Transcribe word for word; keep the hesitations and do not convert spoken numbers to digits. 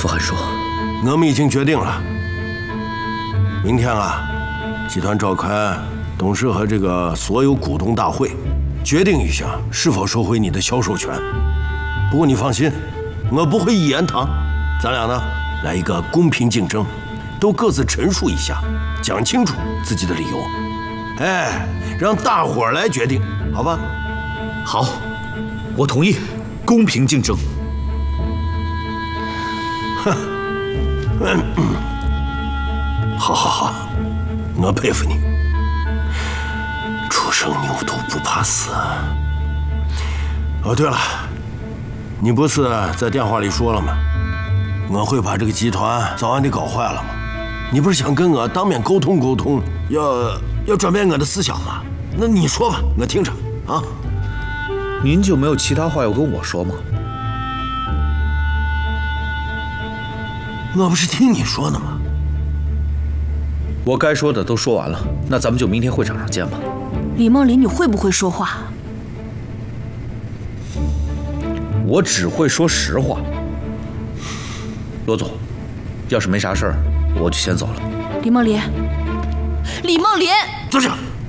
副汉说， 我们已经决定了，明天啊，集团召开董事和这个所有股东大会，决定一下是否收回你的销售权。不过你放心，我不会一言堂，咱俩呢来一个公平竞争，都各自陈述一下，讲清楚自己的理由。哎，让大伙儿来决定，好吧？ 好，我同意，公平竞争。 哼，嗯，好好好，我佩服你，初生牛犊不怕死。哦，对了，你不是在电话里说了吗？我会把这个集团早晚得搞坏了吗？你不是想跟我当面沟通沟通，要要转变我的思想吗？那你说吧，我听着啊。 您就没有其他话要跟我说吗？ 我不是听你说的吗？ 我该说的都说完了，那咱们就明天会场上见吧。 李梦林，你会不会说话？ 我只会说实话。罗总，要是没啥事儿，我就先走了。 李梦林，李梦林， 坐下。